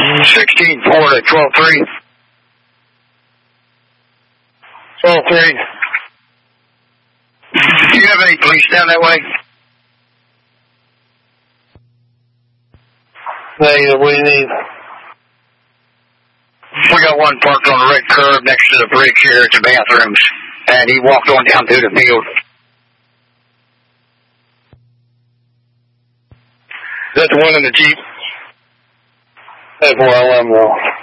16-4 to 12-3. 12-3. Do you have any police down that way? Negative, what do you need? We got one parked on the red curb next to the bridge here at the bathrooms, and he walked on down through the field. Is that the one in the Jeep? That's where I am now.